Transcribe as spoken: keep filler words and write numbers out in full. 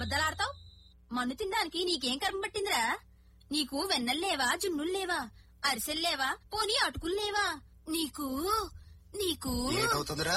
అబద్దాలాడతావు? మన్ను తినడానికి నీకేం కర్మ పట్టిందిరా? నీకు వెన్నెల్లేవా, జున్నుల్లేవా, అరిసెల్లేవా, పోనీ అటుకుల్లేవా? నీకు నీకు ఏటవుతుందిరా?